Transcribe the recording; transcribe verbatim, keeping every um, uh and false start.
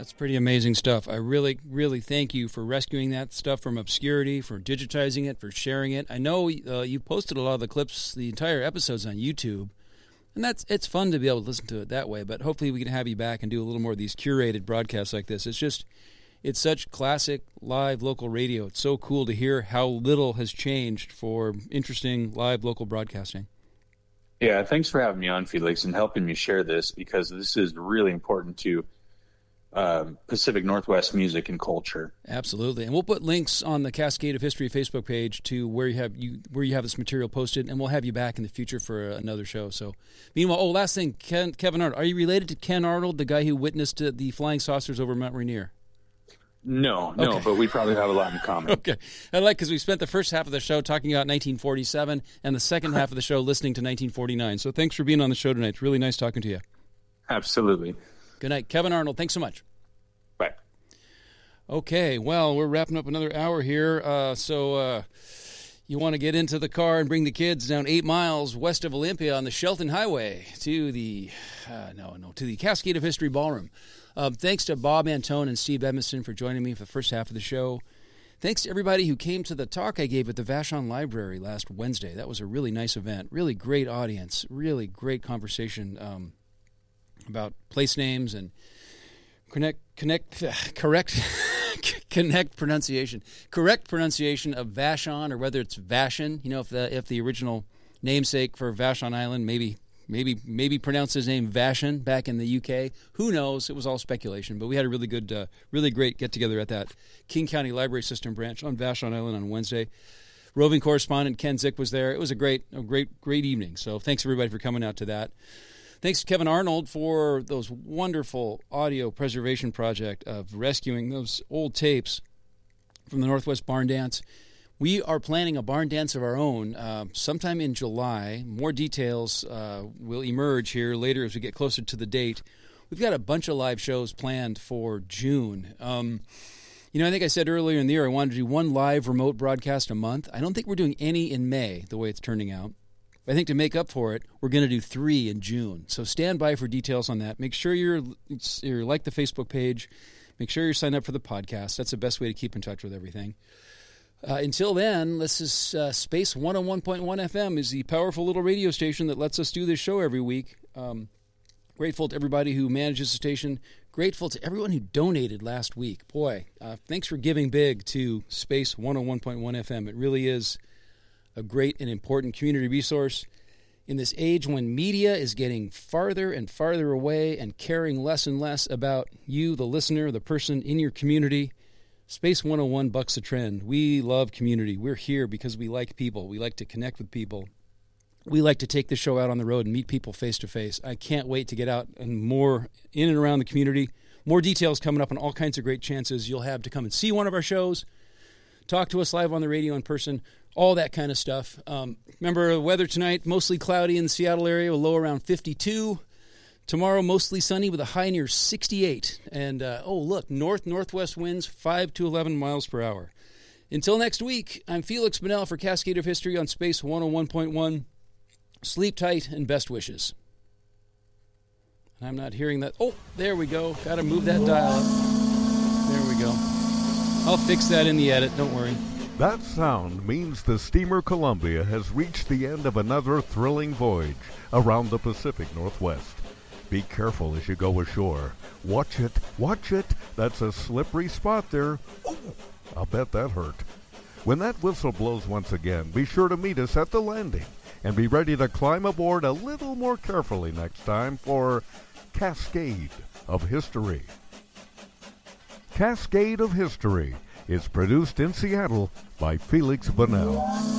That's pretty amazing stuff. I really, really thank you for rescuing that stuff from obscurity, for digitizing it, for sharing it. I know uh, you posted a lot of the clips, the entire episodes on YouTube, and that's it's fun to be able to listen to it that way, but hopefully we can have you back and do a little more of these curated broadcasts like this. It's just, it's such classic live local radio. It's so cool to hear how little has changed for interesting live local broadcasting. Yeah, thanks for having me on, Felix, and helping me share this, because this is really important to Um, Pacific Northwest music and culture. Absolutely, and we'll put links on the Cascade of History Facebook page to where you have you where you have this material posted, and we'll have you back in the future for another show. So, meanwhile, oh, last thing, Ken, Kevin Arnold, are you related to Ken Arnold, the guy who witnessed uh, the flying saucers over Mount Rainier? No, no, okay. But we probably have a lot in common. Okay, I like because we spent the first half of the show talking about nineteen forty-seven, and the second half of the show listening to nineteen forty-nine. So, thanks for being on the show tonight. It's really nice talking to you. Absolutely. Good night, Kevin Arnold. Thanks so much. Bye. Okay, well, we're wrapping up another hour here. Uh, so uh, you want to get into the car and bring the kids down eight miles west of Olympia on the Shelton Highway to the uh, no, no, to the Cascade of History Ballroom. Um, thanks to Bob Antone and Steve Edmiston for joining me for the first half of the show. Thanks to everybody who came to the talk I gave at the Vashon Library last Wednesday. That was a really nice event. Really great audience. Really great conversation um, about place names and Connect, connect, correct, connect pronunciation, correct pronunciation of Vashon, or whether it's Vashon. You know, if the if the original namesake for Vashon Island maybe maybe maybe pronounced his name Vashon back in the U K. Who knows? It was all speculation, but we had a really good, uh, really great get together at that King County Library System branch on Vashon Island on Wednesday. Roving correspondent Ken Zick was there. It was a great, a great, great evening. So thanks everybody for coming out to that. Thanks to Kevin Arnold for those wonderful audio preservation project of rescuing those old tapes from the Northwest Barn Dance. We are planning a barn dance of our own uh, sometime in July. More details uh, will emerge here later as we get closer to the date. We've got a bunch of live shows planned for June. Um, you know, I think I said earlier in the year I wanted to do one live remote broadcast a month. I don't think we're doing any in May, the way it's turning out. I think to make up for it, we're going to do three in June. So stand by for details on that. Make sure you're, you're like the Facebook page. Make sure you're signed up for the podcast. That's the best way to keep in touch with everything. Uh, until then, this is uh, Space one oh one point one F M is the powerful little radio station that lets us do this show every week. Um, grateful to everybody who manages the station. Grateful to everyone who donated last week. Boy, uh, thanks for giving big to Space one oh one point one F M. It really is a great and important community resource in this age when media is getting farther and farther away and caring less and less about you, the listener, the person in your community. Space one oh one bucks the trend. We love community. We're here because we like people. We like to connect with people. We like to take the show out on the road and meet people face to face. I can't wait to get out and more in and around the community. More details coming up on all kinds of great chances you'll have to come and see one of our shows, talk to us live on the radio in person, all that kind of stuff. Um, remember the weather tonight, mostly cloudy in the Seattle area, a low around fifty-two. Tomorrow, mostly sunny with a high near sixty-eight. And, uh, oh, look, north-northwest winds, five to eleven miles per hour. Until next week, I'm Felix Bunnell for Cascade of History on Space one oh one point one. Sleep tight and best wishes. I'm not hearing that. Oh, there we go. Got to move that dial up. There we go. I'll fix that in the edit. Don't worry. That sound means the steamer Columbia has reached the end of another thrilling voyage around the Pacific Northwest. Be careful as you go ashore. Watch it, watch it. That's a slippery spot there. Oh, I'll bet that hurt. When that whistle blows once again, be sure to meet us at the landing and be ready to climb aboard a little more carefully next time for Cascade of History. Cascade of History is produced in Seattle by Felix Bunnell.